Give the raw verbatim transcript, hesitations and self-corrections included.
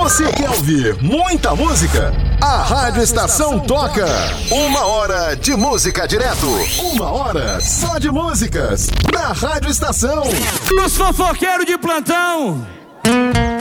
Você quer ouvir muita música? A Rádio Estação toca. Uma hora de música direto. Uma hora só de músicas. Na Rádio Estação. Os fofoqueiros de plantão.